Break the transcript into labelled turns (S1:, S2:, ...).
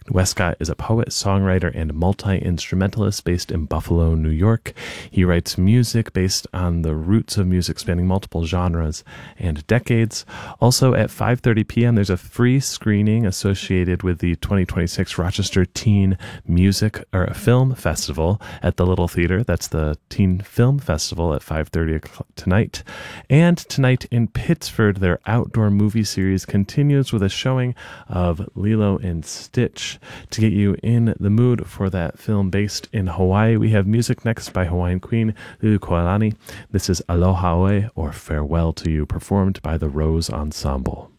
S1: Westcott is a poet, songwriter, and multi-instrumentalist based in Buffalo, New York. He writes music based on the roots of music spanning multiple genres and decades. Also at 5:30 p.m., there's a free screening associated with the 2026 Rochester Teen Film Festival at the Little Theater. That's the Teen Film Festival at 5:30 tonight. And tonight in Pittsford, their outdoor movie series continues with a showing of Lilo and Stitch. To get you in the mood for that film based in Hawaii, we have music next by Hawaiian Queen Lulu Koalani. This is Aloha Oe, or Farewell to You, performed by the Rose Ensemble.